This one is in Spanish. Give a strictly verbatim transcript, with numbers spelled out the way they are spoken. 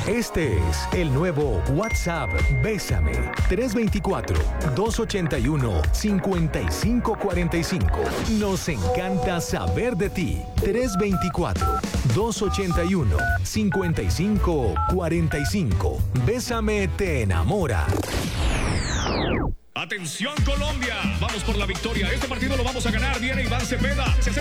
Este es el nuevo WhatsApp Bésame. tres dos cuatro, dos ocho uno, cinco cinco cuatro cinco. Nos encanta saber de ti. tres dos cuatro, dos ocho uno, cinco cinco cuatro cinco. Bésame te enamora. Atención Colombia, vamos por la victoria. Este partido lo vamos a ganar. Viene Iván Cepeda. Se hace